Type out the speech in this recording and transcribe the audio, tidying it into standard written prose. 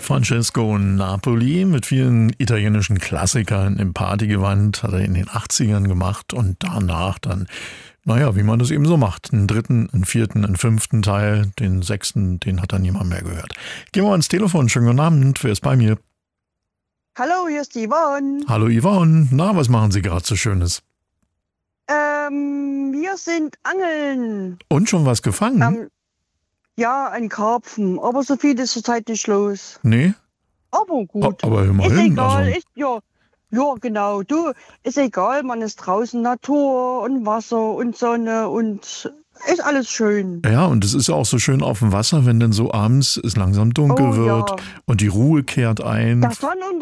Francesco Napoli mit vielen italienischen Klassikern im Partygewand hat er in den 80ern gemacht und danach dann, wie man das eben so macht, einen dritten, einen vierten, einen fünften Teil, den sechsten, den hat dann niemand mehr gehört. Gehen wir ans Telefon, schönen guten Abend, wer ist bei mir? Hallo, hier ist die Yvonne. Hallo Yvonne, na, was machen Sie gerade so Schönes? Wir sind angeln. Und schon was gefangen? Ja, ein Karpfen, aber so viel ist zurzeit nicht los. Nee? Aber gut. Aber immerhin. Ist egal, Also. ja, genau. Du, ist egal, man ist draußen, Natur und Wasser und Sonne und ist alles schön. Ja, und es ist ja auch so schön auf dem Wasser, wenn dann so abends es langsam dunkel wird ja. und die Ruhe kehrt ein. Der Sonnenuntergang